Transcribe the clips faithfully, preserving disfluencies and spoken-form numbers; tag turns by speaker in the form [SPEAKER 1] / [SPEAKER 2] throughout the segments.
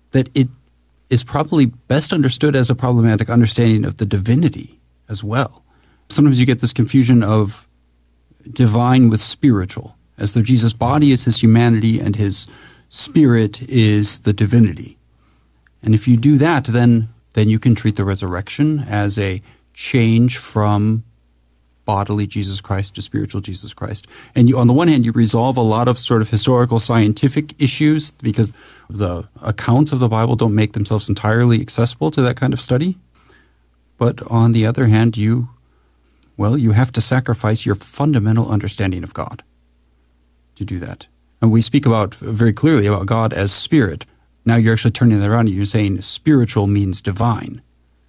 [SPEAKER 1] that it is probably best understood as a problematic understanding of the divinity as well. Sometimes you get this confusion of divine with spiritual, as though Jesus' body is his humanity and his spirit is the divinity. And if you do that, then then you can treat the resurrection as a change from bodily Jesus Christ to spiritual Jesus Christ. And you, on the one hand, you resolve a lot of sort of historical scientific issues because the accounts of the Bible don't make themselves entirely accessible to that kind of study. But on the other hand, you, well, you have to sacrifice your fundamental understanding of God to do that. And we speak about very clearly about God as spirit. Now you're actually turning that around and you're saying spiritual means divine.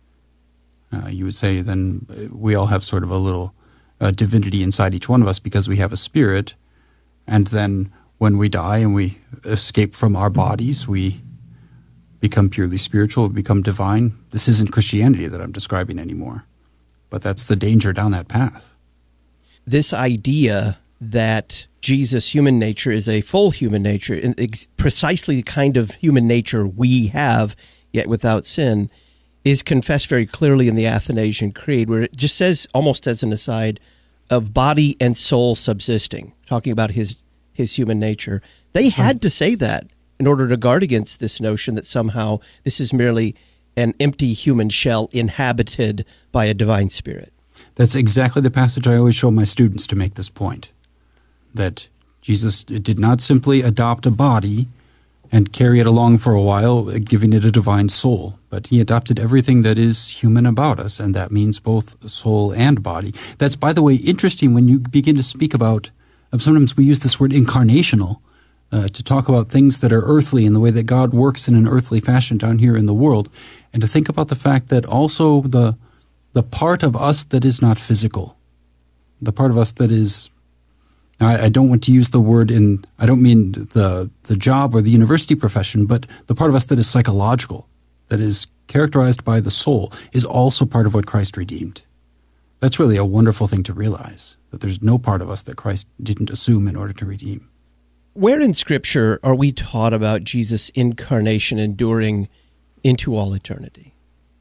[SPEAKER 1] Uh, you would say then we all have sort of a little uh, divinity inside each one of us because we have a spirit. And then when we die and we escape from our bodies, we become purely spiritual, we become divine. This isn't Christianity that I'm describing anymore. But that's the danger down that path.
[SPEAKER 2] This idea that Jesus' human nature is a full human nature, and ex- precisely the kind of human nature we have, yet without sin, is confessed very clearly in the Athanasian Creed, where it just says, almost as an aside, of body and soul subsisting, talking about his, his human nature. They had right. to say that in order to guard against this notion that somehow this is merely an empty human shell inhabited by a divine spirit.
[SPEAKER 1] That's exactly the passage I always show my students to make this point. That Jesus did not simply adopt a body and carry it along for a while, giving it a divine soul, but he adopted everything that is human about us, and that means both soul and body. That's, by the way, interesting when you begin to speak about, sometimes we use this word incarnational uh, to talk about things that are earthly in the way that God works in an earthly fashion down here in the world, and to think about the fact that also the the part of us that is not physical, the part of us that is I, I don't want to use the word in, I don't mean the the job or the university profession, but the part of us that is psychological, that is characterized by the soul, is also part of what Christ redeemed. That's really a wonderful thing to realize, that there's no part of us that Christ didn't assume in order to redeem.
[SPEAKER 2] Where in Scripture are we taught about Jesus' incarnation enduring into all eternity?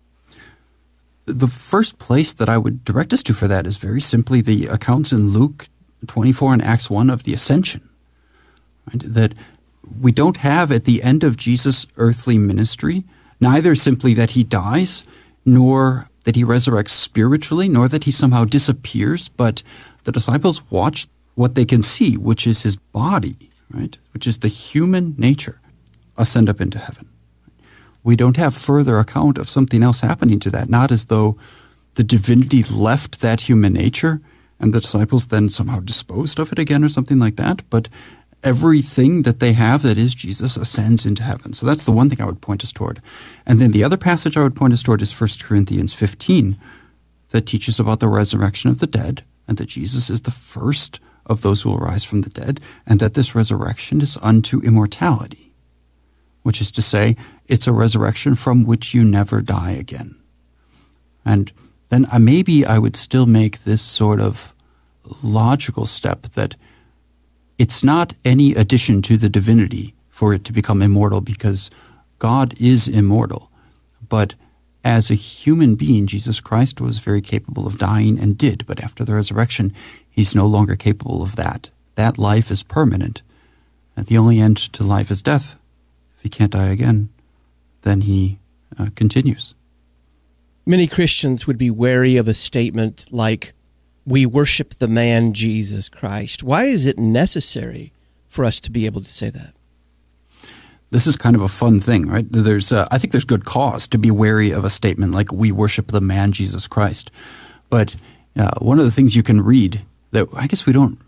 [SPEAKER 1] The first place that I would direct us to for that is very simply the accounts in Luke twenty-four and Acts one of the Ascension. Right? That we don't have at the end of Jesus' earthly ministry neither simply that he dies, nor that he resurrects spiritually, nor that he somehow disappears, but the disciples watch what they can see, which is his body, right? Which is the human nature, ascend up into heaven. We don't have further account of something else happening to that, not as though the divinity left that human nature and the disciples then somehow disposed of it again or something like that, but everything that they have that is Jesus ascends into heaven. So that's the one thing I would point us toward. And then the other passage I would point us toward is First Corinthians fifteen, that teaches about the resurrection of the dead, and that Jesus is the first of those who will rise from the dead, and that this resurrection is unto immortality, which is to say, it's a resurrection from which you never die again. And then uh, maybe I would still make this sort of logical step that it's not any addition to the divinity for it to become immortal, because God is immortal. But as a human being, Jesus Christ was very capable of dying and did, but after the resurrection, he's no longer capable of that. That life is permanent. And the only end to life is death. If he can't die again, then he uh, continues.
[SPEAKER 2] Many Christians would be wary of a statement like, we worship the man Jesus Christ. Why is it necessary for us to be able to say that?
[SPEAKER 1] This is kind of a fun thing, right? There's, uh, I think there's good cause to be wary of a statement like, we worship the man Jesus Christ. But uh, one of the things you can read that I guess we don't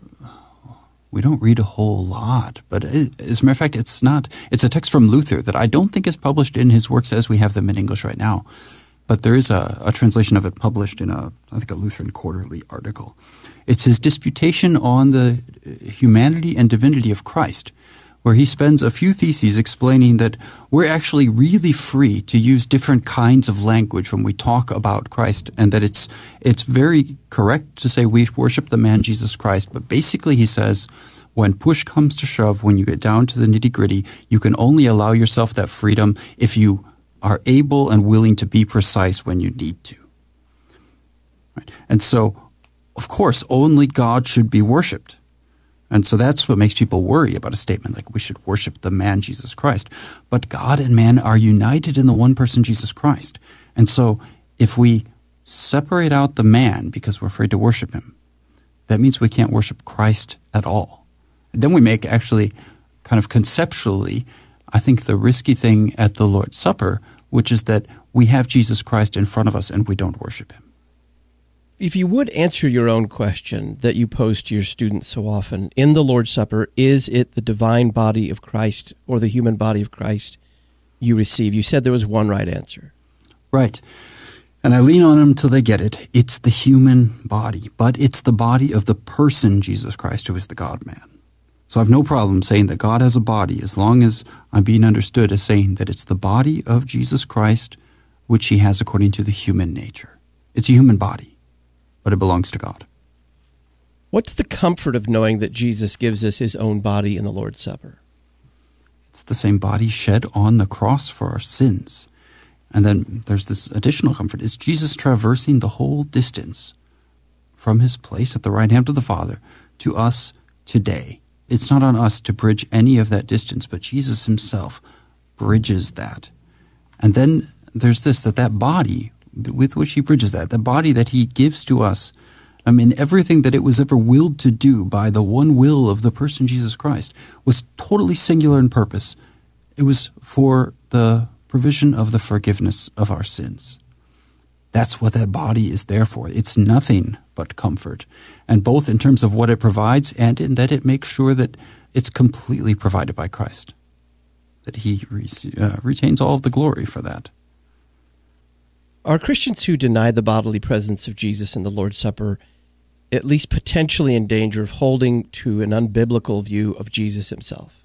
[SPEAKER 1] we don't read a whole lot, but it, as a matter of fact, it's not. It's a text from Luther that I don't think is published in his works as we have them in English right now. But there is a, a translation of it published in a, I think, a Lutheran Quarterly article. It's his disputation on the humanity and divinity of Christ, where he spends a few theses explaining that we're actually really free to use different kinds of language when we talk about Christ, and that it's it's very correct to say we worship the man Jesus Christ. But basically he says when push comes to shove, when you get down to the nitty-gritty, you can only allow yourself that freedom if you are able and willing to be precise when you need to. Right? And so, of course, only God should be worshipped. And so that's what makes people worry about a statement like we should worship the man Jesus Christ. But God and man are united in the one person Jesus Christ. And so if we separate out the man because we're afraid to worship him, that means we can't worship Christ at all. Then we make actually kind of conceptually, I think, the risky thing at the Lord's Supper, which is that we have Jesus Christ in front of us and we don't worship him.
[SPEAKER 2] If you would answer your own question that you pose to your students so often, in the Lord's Supper, is it the divine body of Christ or the human body of Christ you receive? You said there was one right answer.
[SPEAKER 1] Right. And I lean on them till they get it. It's the human body, but it's the body of the person Jesus Christ, who is the God-man. So I have no problem saying that God has a body as long as I'm being understood as saying that it's the body of Jesus Christ, which he has according to the human nature. It's a human body, but it belongs to God.
[SPEAKER 2] What's the comfort of knowing that Jesus gives us his own body in the Lord's Supper?
[SPEAKER 1] It's the same body shed on the cross for our sins. And then there's this additional comfort. Is Jesus traversing the whole distance from his place at the right hand of the Father to us today? It's not on us to bridge any of that distance, but Jesus himself bridges that. And then there's this, that that body with which he bridges that, the body that he gives to us, I mean, everything that it was ever willed to do by the one will of the person Jesus Christ was totally singular in purpose. It was for the provision of the forgiveness of our sins. That's what that body is there for. It's nothing but comfort, and both in terms of what it provides and in that it makes sure that it's completely provided by Christ, that he re- uh, retains all of the glory for that.
[SPEAKER 2] Are Christians who deny the bodily presence of Jesus in the Lord's Supper at least potentially in danger of holding to an unbiblical view of Jesus himself?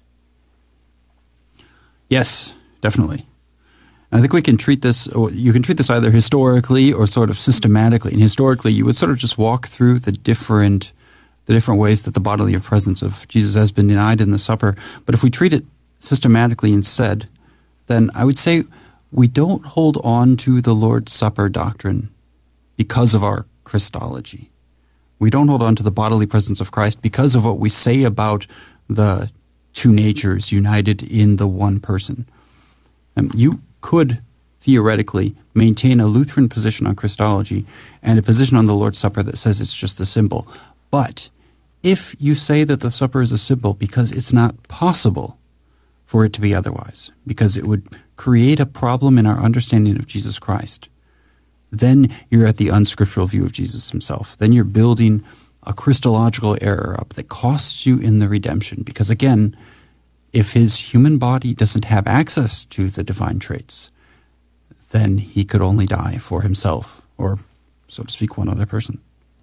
[SPEAKER 1] Yes, definitely. I think we can treat this, or you can treat this either historically or sort of systematically. And historically, you would sort of just walk through the different the different ways that the bodily presence of Jesus has been denied in the supper. But if we treat it systematically instead, then I would say we don't hold on to the Lord's Supper doctrine because of our Christology. We don't hold on to the bodily presence of Christ because of what we say about the two natures united in the one person. Um, you could theoretically maintain a Lutheran position on Christology and a position on the Lord's Supper that says it's just a symbol. But if you say that the supper is a symbol because it's not possible for it to be otherwise, because it would create a problem in our understanding of Jesus Christ, then you're at the unscriptural view of Jesus himself. Then you're building a Christological error up that costs you in the redemption. Because again, if his human body doesn't have access to the divine traits, then he could only die for himself, or, so to speak, one other person.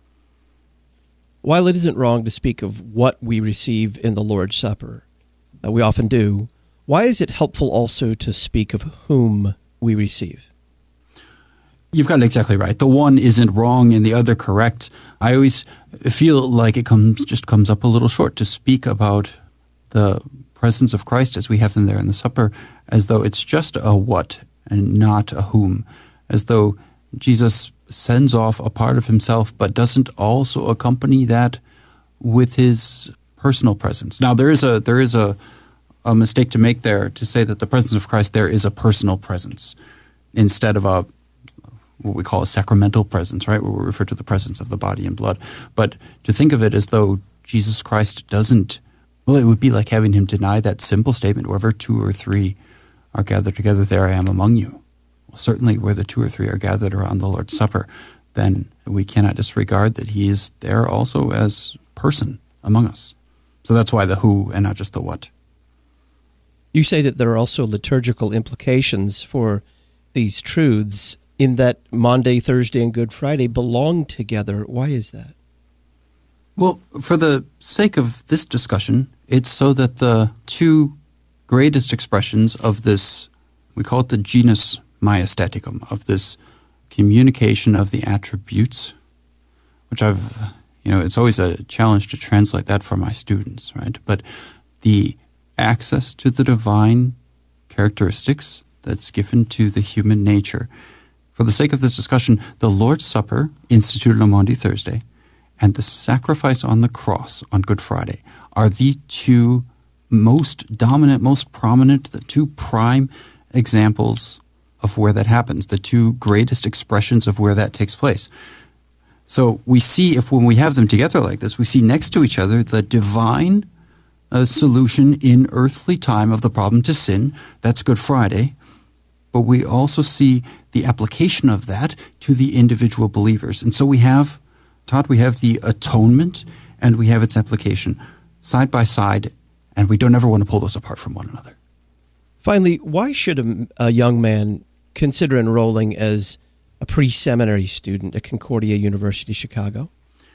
[SPEAKER 2] While it isn't wrong to speak of what we receive in the Lord's Supper, uh, we often do, why is it helpful also to speak of whom we receive?
[SPEAKER 1] You've got it exactly right. The one isn't wrong and the other correct. I always feel like it comes just comes up a little short to speak about the presence of Christ as we have them there in the supper, as though it's just a what and not a whom, as though Jesus sends off a part of himself but doesn't also accompany that with his personal presence. Now, there is a there is a, a mistake to make there to say that the presence of Christ there is a personal presence instead of a what we call a sacramental presence, right, where we refer to the presence of the body and blood. But to think of it as though Jesus Christ doesn't, well, it would be like having him deny that simple statement, wherever two or three are gathered together, there I am among you. Well, certainly where the two or three are gathered around the Lord's Supper, then we cannot disregard that he is there also as person among us. So that's why the who and not just the what.
[SPEAKER 2] You say that there are also liturgical implications for these truths in that Maundy, Thursday, and Good Friday belong together. Why is that?
[SPEAKER 1] Well, for the sake of this discussion, it's so that the two greatest expressions of this, we call it the genus maestaticum, of this communication of the attributes, which I've You know, it's always a challenge to translate that for my students, right? But the access to the divine characteristics that's given to the human nature. For the sake of this discussion, the Lord's Supper, instituted on Maundy Thursday, and the sacrifice on the cross on Good Friday are the two most dominant, most prominent, the two prime examples of where that happens, the two greatest expressions of where that takes place. So we see, if when we have them together like this, we see next to each other the divine uh, solution in earthly time of the problem to sin. That's Good Friday. But we also see the application of that to the individual believers. And so we have, Todd, we have the atonement and we have its application side by side, and we don't ever want to pull those apart from one another.
[SPEAKER 2] Finally, why should a, a young man consider enrolling as a pre-seminary student at Concordia University, Chicago?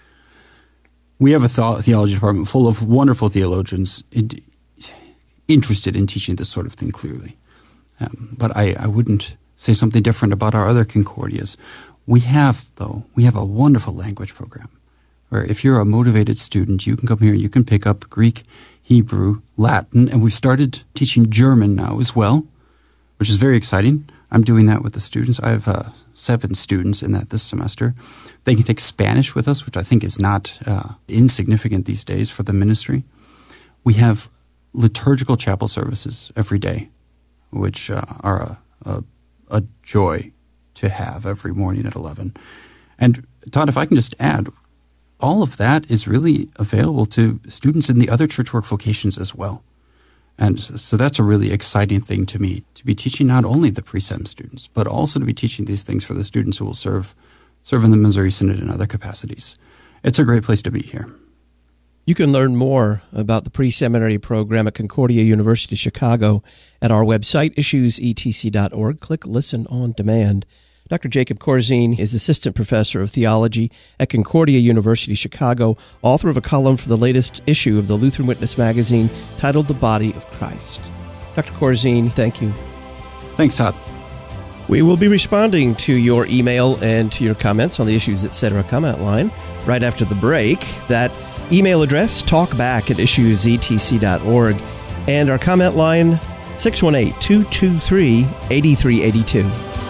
[SPEAKER 1] We have a th- theology department full of wonderful theologians in, interested in teaching this sort of thing clearly. Um, but I, I wouldn't say something different about our other Concordias. We have, though, we have a wonderful language program where if you're a motivated student, you can come here and you can pick up Greek, Hebrew, Latin, and we've started teaching German now as well, which is very exciting. I'm doing that with the students. I have uh, seven students in that this semester. They can take Spanish with us, which I think is not uh, insignificant these days for the ministry. We have liturgical chapel services every day, which uh, are a, a, a joy to have every morning at eleven. And Todd, if I can just add, all of that is really available to students in the other church work vocations as well. And so that's a really exciting thing to me, to be teaching not only the pre-sem students, but also to be teaching these things for the students who will serve serve in the Missouri Synod in other capacities. It's a great place to be here.
[SPEAKER 2] You can learn more about the pre-seminary program at Concordia University, Chicago at our website, issues e t c dot org. Click Listen on Demand. Doctor Jacob Corzine is Assistant Professor of Theology at Concordia University, Chicago, author of a column for the latest issue of the Lutheran Witness magazine titled The Body of Christ. Doctor Corzine, thank you.
[SPEAKER 1] Thanks, Todd.
[SPEAKER 2] We will be responding to your email and to your comments on the Issues Etc. comment line right after the break. That email address, talkback at issues e t c dot org, and our comment line, six one eight, two two three, eight three eight two.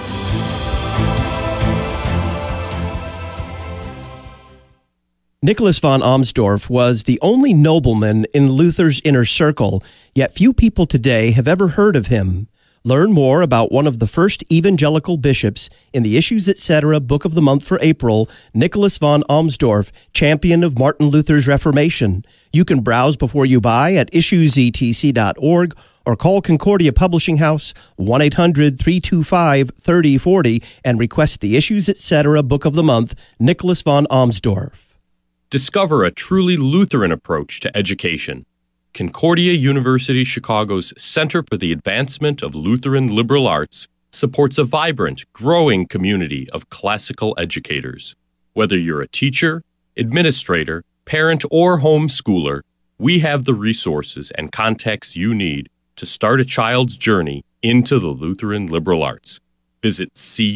[SPEAKER 2] Nicholas von Amsdorf was the only nobleman in Luther's inner circle, yet few people today have ever heard of him. Learn more about one of the first evangelical bishops in the Issues Etc. Book of the Month for April, Nicholas von Amsdorf, champion of Martin Luther's Reformation. You can browse before you buy at issues e t c dot org or call Concordia Publishing House one eight hundred, three two five, three oh four oh and request the Issues Etc. Book of the Month, Nicholas von Amsdorf.
[SPEAKER 3] Discover a truly Lutheran approach to education. Concordia University Chicago's Center for the Advancement of Lutheran Liberal Arts supports a vibrant, growing community of classical educators. Whether you're a teacher, administrator, parent, or homeschooler, we have the resources and contacts you need to start a child's journey into the Lutheran liberal arts. Visit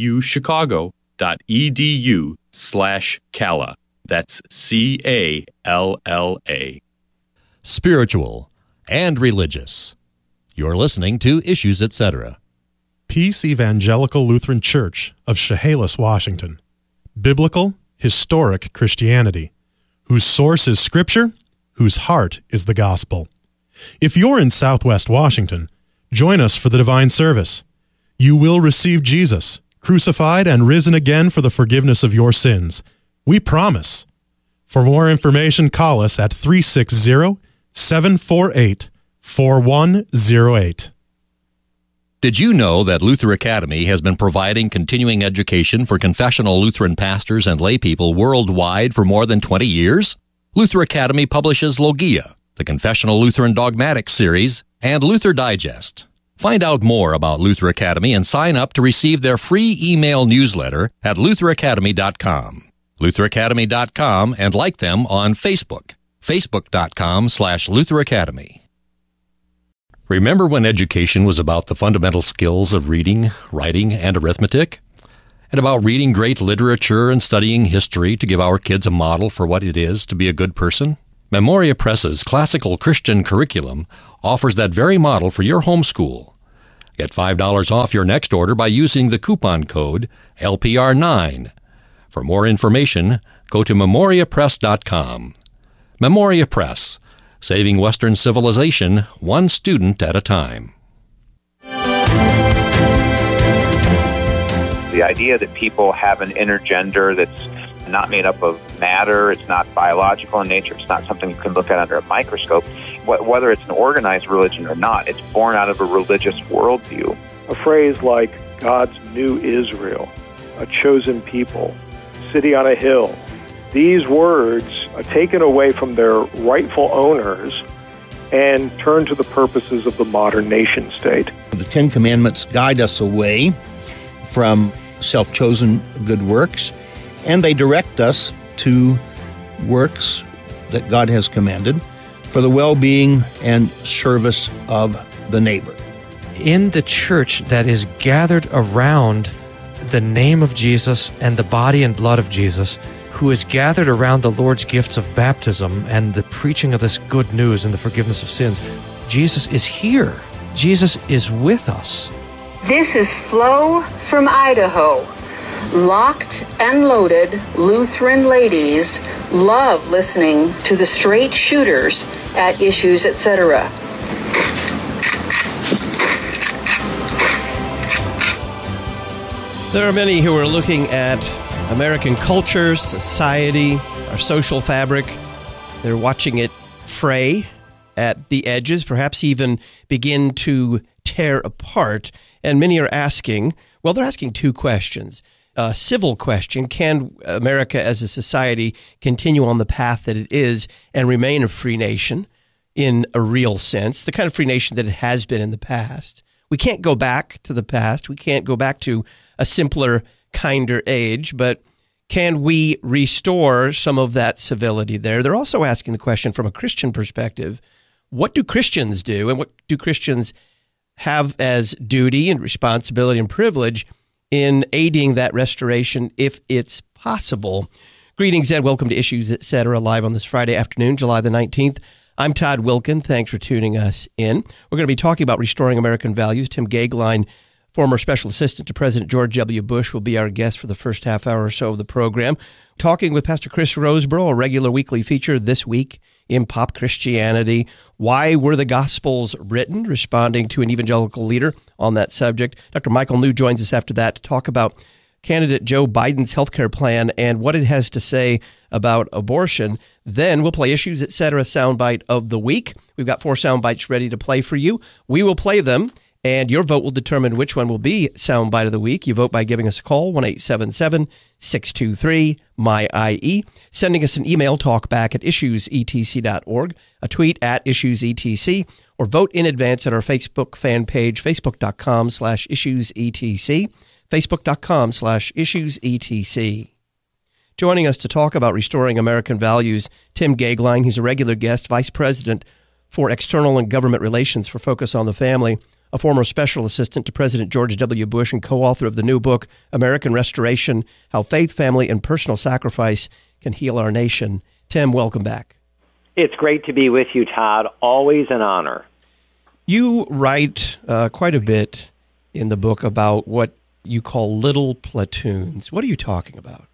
[SPEAKER 3] cuchicago.edu slash Calla. That's C A L L A.
[SPEAKER 4] Spiritual and religious. You're listening to Issues Etc.
[SPEAKER 5] Peace Evangelical Lutheran Church of Chehalis, Washington. Biblical, historic Christianity, whose source is Scripture, whose heart is the gospel. If you're in Southwest Washington, join us for the divine service. You will receive Jesus, crucified and risen again for the forgiveness of your sins. We promise. For more information, call us at three six zero, seven four eight, four one zero eight.
[SPEAKER 4] Did you know that Luther Academy has been providing continuing education for confessional Lutheran pastors and laypeople worldwide for more than twenty years? Luther Academy publishes Logia, the Confessional Lutheran Dogmatic Series, and Luther Digest. Find out more about Luther Academy and sign up to receive their free email newsletter at luther academy dot com. luther academy dot com and like them on Facebook, facebook.com slash Luther Academy. Remember when education was about the fundamental skills of reading, writing, and arithmetic? and about reading great literature and studying history to give our kids a model for what it is to be a good person? Memoria Press's classical Christian curriculum offers that very model for your homeschool. Get five dollars off your next order by using the coupon code L P R nine. For more information, go to memoria press dot com. Memoria Press, saving Western civilization one student at a time.
[SPEAKER 6] The idea that people have an inner gender that's not made up of matter, it's not biological in nature, it's not something you can look at under a microscope, whether it's an organized religion or not, it's born out of a religious worldview.
[SPEAKER 7] A phrase like God's new Israel, a chosen people, city on a hill, these words are taken away from their rightful owners and turn to the purposes of the modern nation state.
[SPEAKER 8] The Ten Commandments guide us away from self-chosen good works, and they direct us to works that God has commanded for the well-being and service of the neighbor.
[SPEAKER 9] In the church that is gathered around the name of Jesus and the body and blood of Jesus, who is gathered around the Lord's gifts of baptism and the preaching of this good news and the forgiveness of sins, Jesus is here. Jesus is with us.
[SPEAKER 10] This is Flo from Idaho. Locked and loaded Lutheran ladies love listening to the straight shooters at Issues, et cetera.
[SPEAKER 2] There are many who are looking at American culture, society, our social fabric. They're watching it fray at the edges, perhaps even begin to tear apart. And many are asking, well, they're asking two questions. A civil question: can America as a society continue on the path that it is and remain a free nation in a real sense, the kind of free nation that it has been in the past? We can't go back to the past. We can't go back to a simpler, kinder age, but can we restore some of that civility there? They're also asking the question from a Christian perspective: what do Christians do, and what do Christians have as duty and responsibility and privilege in aiding that restoration if it's possible? Greetings and welcome to Issues, et cetera, live on this Friday afternoon, July the nineteenth. I'm Todd Wilkin. Thanks for tuning us in. We're going to be talking about restoring American values. Tim Gagline, former special assistant to President George W. Bush, will be our guest for the first half hour or so of the program. Talking with Pastor Chris Roseborough, a regular weekly feature this week in Pop Christianity. Why were the Gospels written? Responding to an evangelical leader on that subject. Doctor Michael New joins us after that to talk about candidate Joe Biden's healthcare plan and what it has to say about abortion. Then we'll play Issues, et cetera, soundbite of the week. We've got four soundbites ready to play for you. We will play them, and your vote will determine which one will be soundbite of the week. You vote by giving us a call, one eight seven seven, six two three, M Y I E, sending us an email, talkback at issues e t c dot org, a tweet at issues e t c, or vote in advance at our Facebook fan page, facebook.com slash issuesetc, facebook.com slash issuesetc. Joining us to talk about restoring American values, Tim Gagline. He's a regular guest, Vice President for External and Government Relations for Focus on the Family, a former special assistant to President George W. Bush and co-author of the new book, American Restoration, How Faith, Family, and Personal Sacrifice Can Heal Our Nation. Tim, welcome back.
[SPEAKER 11] It's great to be with you, Todd. Always an honor.
[SPEAKER 2] You write uh, quite a bit in the book about what you call little platoons. What are you talking about?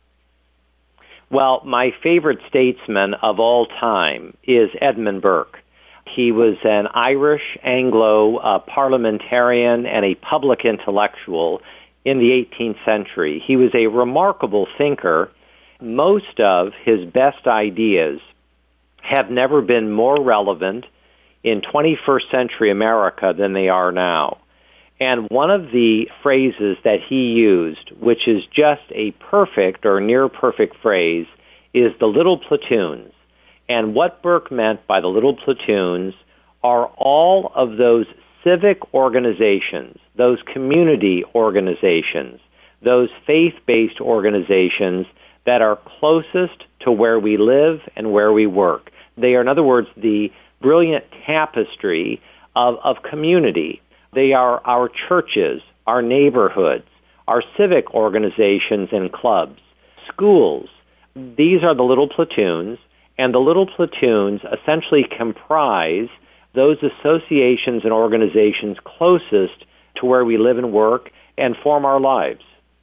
[SPEAKER 11] Well, my favorite statesman of all time is Edmund Burke. He was an Irish Anglo uh, parliamentarian and a public intellectual in the eighteenth century. He was a remarkable thinker. Most of his best ideas have never been more relevant in twenty-first century America than they are now. And one of the phrases that he used, which is just a perfect or near perfect phrase, is the little platoons. And what Burke meant by the little platoons are all of those civic organizations, those community organizations, those faith-based organizations that are closest to where we live and where we work. They are, in other words, the brilliant tapestry of, of community. They are our churches, our neighborhoods, our civic organizations and clubs, schools. These are the little platoons, and the little platoons essentially comprise those associations and organizations closest to where we live and work and form our lives.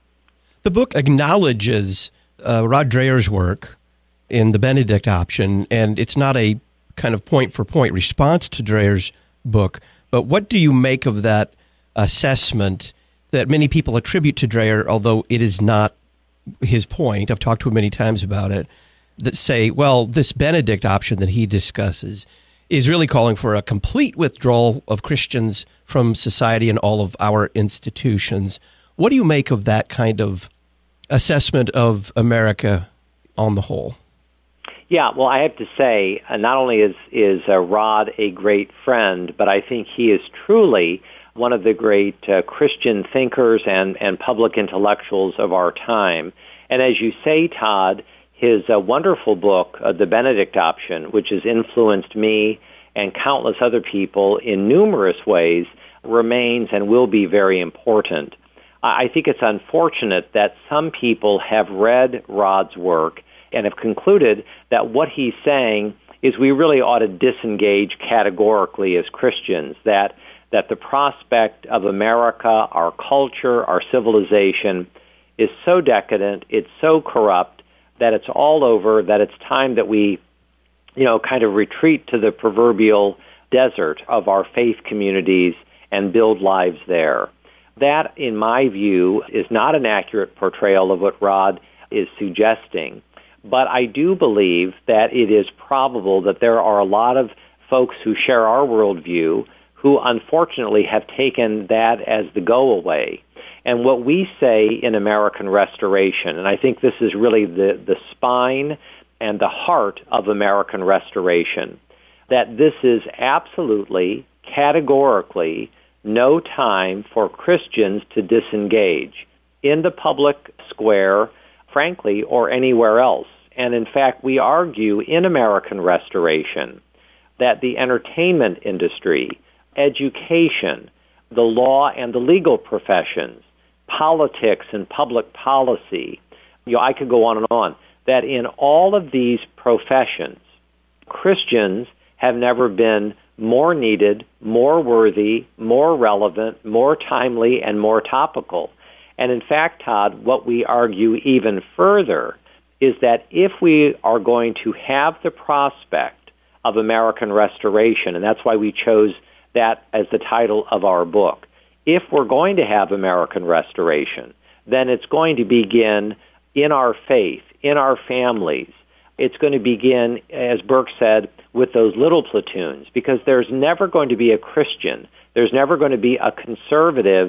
[SPEAKER 2] The book acknowledges uh, Rod Dreher's work in the Benedict option, and it's not a kind of point-for-point response to Dreher's book, but what do you make of that assessment that many people attribute to Dreher, although it is not his point? I've talked to him many times about it, that say, well, this Benedict option that he discusses is really calling for a complete withdrawal of Christians from society and all of our institutions. What do you make of that kind of assessment of America on the whole?
[SPEAKER 11] Yeah, well, I have to say, uh, not only is, is uh, Rod a great friend, but I think he is truly one of the great uh, Christian thinkers and, and public intellectuals of our time. And as you say, Todd, his uh, wonderful book, uh, The Benedict Option, which has influenced me and countless other people in numerous ways, remains and will be very important. I think it's unfortunate that some people have read Rod's work and have concluded that what he's saying is we really ought to disengage categorically as Christians, that that the prospect of America, our culture, our civilization is so decadent, it's so corrupt, that it's all over, that it's time that we, you know, kind of retreat to the proverbial desert of our faith communities and build lives there. That, in my view, is not an accurate portrayal of what Rod is suggesting. But I do believe that it is probable that there are a lot of folks who share our worldview who unfortunately have taken that as the go-away. And what we say in American Restoration, and I think this is really the, the spine and the heart of American Restoration, that this is absolutely, categorically, no time for Christians to disengage in the public square, frankly, or anywhere else. And in fact, we argue in American Restoration that the entertainment industry, education, the law and the legal professions, politics and public policy, you know, I could go on and on, that in all of these professions, Christians have never been more needed, more worthy, more relevant, more timely, and more topical. And in fact, Todd, what we argue even further is that if we are going to have the prospect of American Restoration, and that's why we chose that as the title of our book, if we're going to have American Restoration, then it's going to begin in our faith, in our families. It's going to begin, as Burke said, with those little platoons, because there's never going to be a Christian, there's never going to be a conservative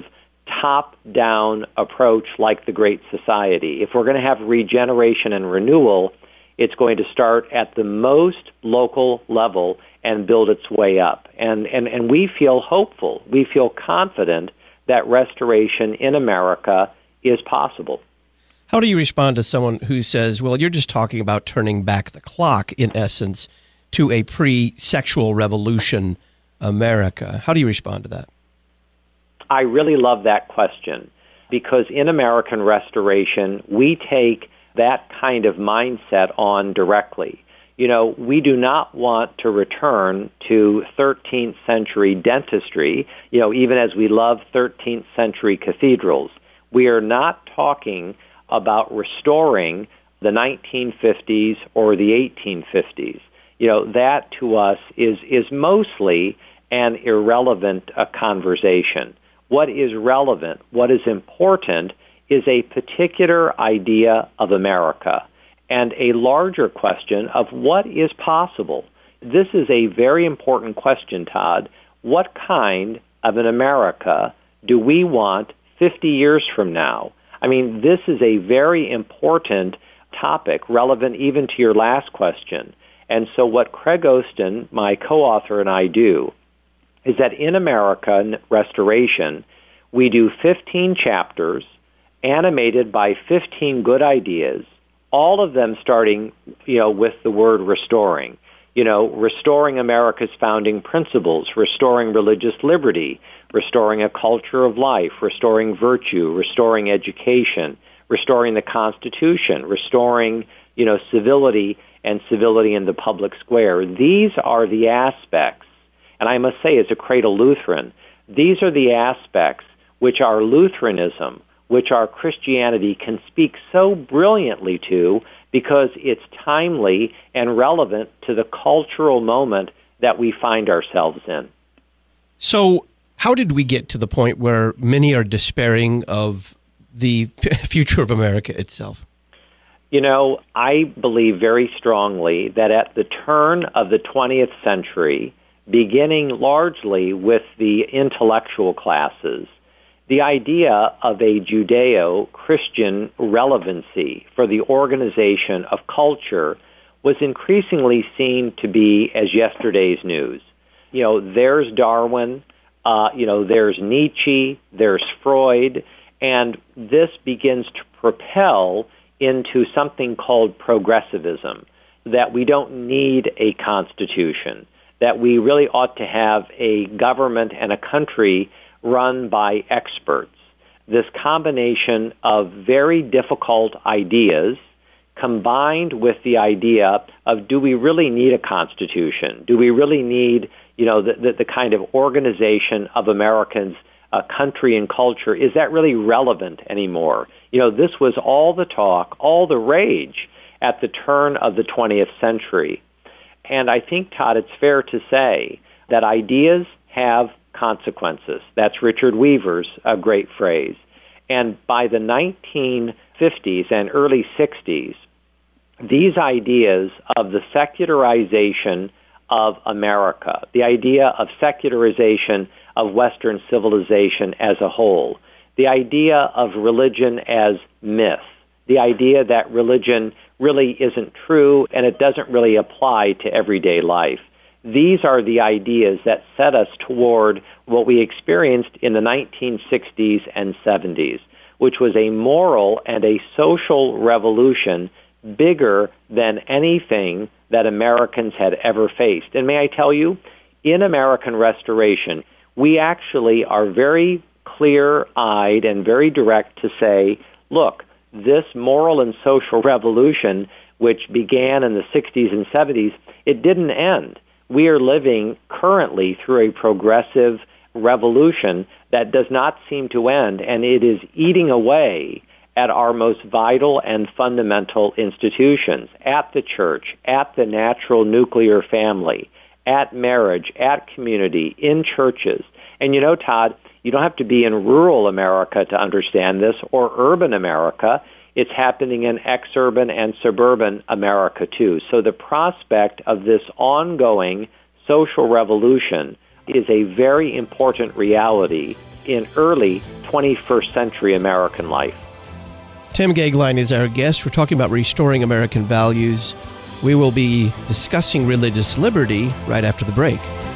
[SPEAKER 11] top-down approach like the Great Society. If we're going to have regeneration and renewal, it's going to start at the most local level and build its way up. And, and, and we feel hopeful. We feel confident that restoration in America is possible.
[SPEAKER 2] How do you respond to someone who says, well, you're just talking about turning back the clock, in essence, to a pre-sexual revolution America? How do you respond to that?
[SPEAKER 11] I really love that question, because in American Restoration, we take that kind of mindset on directly. You know, we do not want to return to thirteenth century dentistry, you know, even as we love thirteenth century cathedrals. We are not talking about restoring the nineteen fifties or the eighteen fifties. You know, that to us is, is mostly an irrelevant uh, conversation. What is relevant, what is important, is a particular idea of America and a larger question of what is possible. This is a very important question, Todd. What kind of an America do we want fifty years from now? I mean, this is a very important topic, relevant even to your last question. And so what Craig Osten, my co-author, and I do is that in American Restoration, we do fifteen chapters animated by fifteen good ideas, all of them starting, you know, with the word restoring. You know, restoring America's founding principles, restoring religious liberty, restoring a culture of life, restoring virtue, restoring education, restoring the Constitution, restoring, you know, civility and civility in the public square. These are the aspects, and I must say as a cradle Lutheran, these are the aspects which our Lutheranism, which our Christianity can speak so brilliantly to because it's timely and relevant to the cultural moment that we find ourselves in.
[SPEAKER 2] So how did we get to the point where many are despairing of the f- future of America itself?
[SPEAKER 11] You know, I believe very strongly that at the turn of the twentieth century, beginning largely with the intellectual classes, the idea of a Judeo-Christian relevancy for the organization of culture was increasingly seen to be as yesterday's news. You know, there's Darwin, uh, you know, there's Nietzsche, there's Freud, and this begins to propel into something called progressivism, that we don't need a constitution, that we really ought to have a government and a country run by experts. This combination of very difficult ideas combined with the idea of, do we really need a constitution? Do we really need, you know, the, the, the kind of organization of Americans, uh, country and culture? Is that really relevant anymore? You know, this was all the talk, all the rage at the turn of the twentieth century. And I think, Todd, it's fair to say that ideas have consequences. That's Richard Weaver's a great phrase. And by the nineteen fifties and early sixties, these ideas of the secularization of America, the idea of secularization of Western civilization as a whole, the idea of religion as myth, the idea that religion really isn't true and it doesn't really apply to everyday life. These are the ideas that set us toward what we experienced in the nineteen sixties and seventies, which was a moral and a social revolution bigger than anything that Americans had ever faced. And may I tell you, in American Restoration, we actually are very clear-eyed and very direct to say, look, this moral and social revolution, which began in the sixties and seventies, it didn't end. We are living currently through a progressive revolution that does not seem to end, and it is eating away at our most vital and fundamental institutions, at the church, at the natural nuclear family, at marriage, at community, in churches. And you know, Todd, you don't have to be in rural America to understand this, or urban America. It's happening in exurban and suburban America, too. So the prospect of this ongoing social revolution is a very important reality in early twenty-first century American life.
[SPEAKER 2] Tim Goeglein is our guest. We're talking about restoring American values. We will be discussing religious liberty right after the break.